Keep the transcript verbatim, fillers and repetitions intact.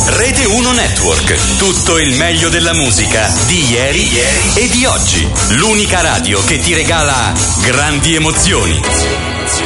Rete uno Network, tutto il meglio della musica di ieri, di ieri e di oggi. L'unica radio che ti regala grandi emozioni.